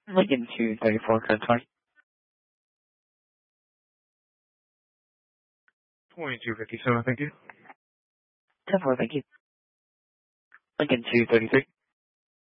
Lincoln 234, code 20. 2257, thank you. 10-4, thank you. Lincoln 233.